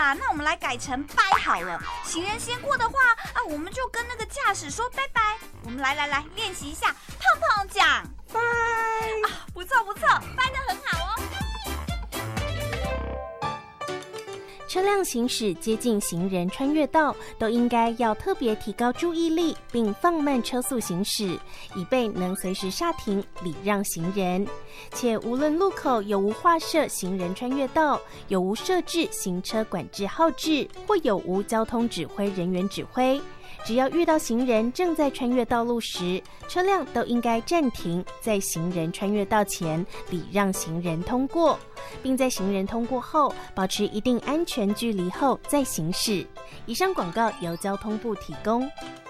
啦，那我们来改成拜好了。行人先过的话啊，我们就跟那个驾驶说拜拜。我们来练习一下，胖胖讲拜啊，不错，拜得很好哦。 车辆行驶接近行人穿越道，都应该要特别提高注意力，并放慢车速行驶，以备能随时刹停礼让行人。且无论路口有无划设行人穿越道，有无设置行车管制号志，或有无交通指挥人员指挥，只要遇到行人正在穿越道路时，车辆都应该暂停，在行人穿越道前礼让行人通过，并在行人通过后保持一定安全距离后再行驶。以上广告由交通部提供。